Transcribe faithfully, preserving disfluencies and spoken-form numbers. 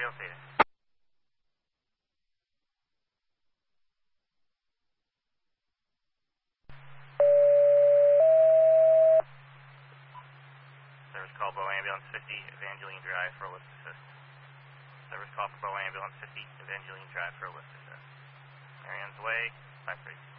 radio station. Service call Bow Ambulance fifty, Evangeline Drive for a lift assist. Service call for Bow Ambulance fifty, Evangeline Drive for a lift assist. Marianne's Way, five three.